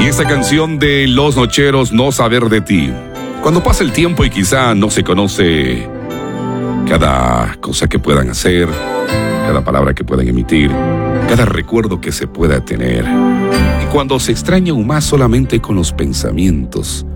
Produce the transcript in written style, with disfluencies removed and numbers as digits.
Y esta canción de Los Nocheros, No saber de ti. Cuando pasa el tiempo y quizá no se conoce cada cosa que puedan hacer, cada palabra que puedan emitir, cada recuerdo que se pueda tener. Y cuando se extraña aún más solamente con los pensamientos,